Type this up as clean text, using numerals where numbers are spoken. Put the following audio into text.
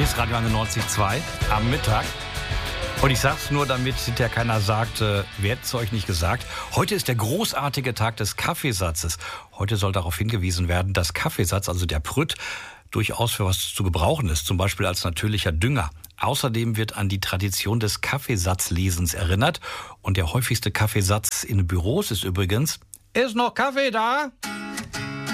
Hier ist Radio 91.2 am Mittag. Und ich sag's nur, damit hinterher keiner sagt, wer hat's euch nicht gesagt. Heute ist der großartige Tag des Kaffeesatzes. Heute soll darauf hingewiesen werden, dass Kaffeesatz, also der Prütt, durchaus für was zu gebrauchen ist, zum Beispiel als natürlicher Dünger. Außerdem wird an die Tradition des Kaffeesatzlesens erinnert. Und der häufigste Kaffeesatz in Büros ist übrigens: Ist noch Kaffee da?